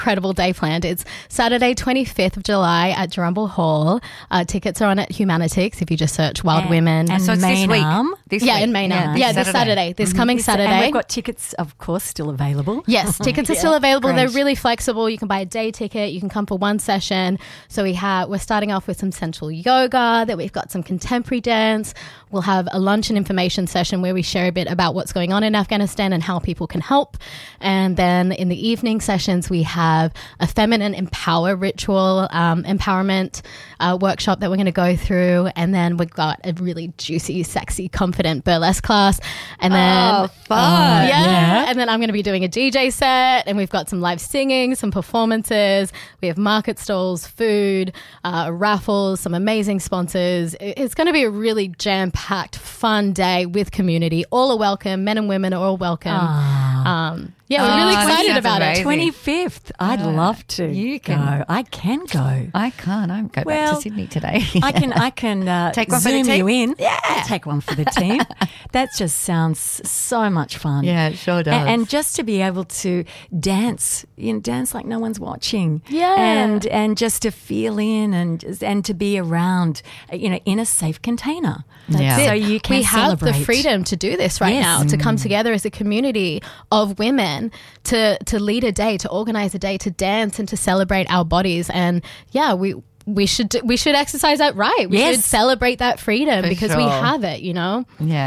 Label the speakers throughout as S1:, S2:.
S1: incredible day planned. It's Saturday, 25th of July at Jurumble Hall. Tickets are on at Humanitix if you just search Wild Women.
S2: And so it's this week.
S1: In Maynard. Yeah, this Saturday. This coming Saturday.
S3: And we've got tickets, of course, still available.
S1: Yes, tickets are still available.
S2: Great.
S1: They're really flexible. You can buy a day ticket. You can come for one session. So we're starting off with some sensual yoga, then we've got some contemporary dance. We'll have a lunch and information session where we share a bit about what's going on in Afghanistan and how people can help. And then in the evening sessions, we have a feminine empower ritual, empowerment workshop that we're going to go through. And then we've got a really juicy, sexy, confident burlesque class. And then
S2: fun.
S1: And then I'm going to be doing a DJ set, and we've got some live singing, some performances. We have market stalls, food, raffles, some amazing sponsors. It's going to be a really jam-packed, fun day with community. All are welcome. Men and women are all welcome. We're really excited about it.
S3: 25th. I'd love to go. I can go.
S2: I can't. I'm going back to Sydney today.
S3: I can
S2: take one for the
S3: Zoom
S2: team.
S3: you in.
S2: Yeah.
S3: I'll take one for the team. That just sounds so much fun.
S2: Yeah, it sure does.
S3: And just to be able to dance, dance like no one's watching.
S1: Yeah.
S3: And just to feel in and to be around, in a safe container.
S2: Yeah.
S3: So you can
S1: we have
S3: celebrate.
S1: the freedom to do this right now, to come together as a community of women to lead a day, to organize a day, to dance and to celebrate our bodies. And we should exercise that right. We should celebrate that freedom because we have it,
S2: Yeah.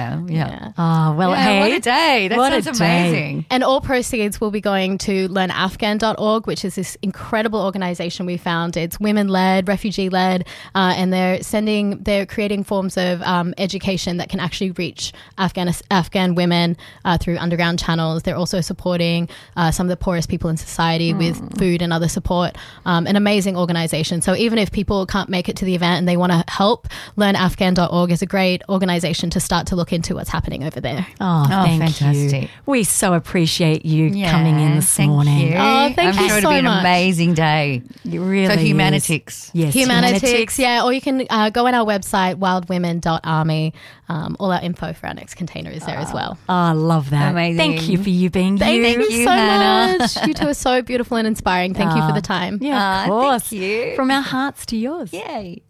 S3: Oh, well, hey.
S2: What a day. That sounds amazing.
S1: And all proceeds will be going to learnafghan.org, which is this incredible organization we found. It's women-led, refugee-led, and they're creating forms of education that can actually reach Afghan women through underground channels. They're also supporting some of the poorest people in society with food and other support. An amazing organization. So even if people can't make it to the event and they want to help, learnafghan.org is a great organization to start to look into what's happening over there.
S3: Oh, thank
S2: fantastic.
S3: you. We so appreciate you coming in this morning.
S2: You.
S1: Oh, thank you
S2: I'm sure
S1: so
S2: it'll be an
S1: much.
S2: amazing day.
S3: It really
S2: So
S3: is.
S2: Humanitix.
S3: Yes,
S1: Humanitix, or you can go on our website, wildwomen.army. All our info for our next container is there as well.
S3: Oh, I love that.
S2: Amazing.
S3: Thank you for you being
S1: Thank
S3: you.
S1: you so
S2: Hannah.
S1: much. You two are so beautiful and inspiring. Thank you for the time.
S3: Yeah, of course.
S2: Thank you.
S3: From our hearts to yours.
S2: Yay.